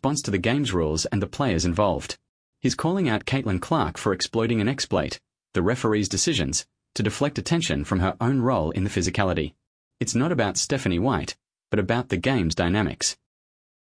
response to the game's rules and the players involved. He's calling out Caitlin Clark for exploiting an exploit, the referee's decisions, to deflect attention from her own role in the physicality. It's not about Stephanie White, but about the game's dynamics.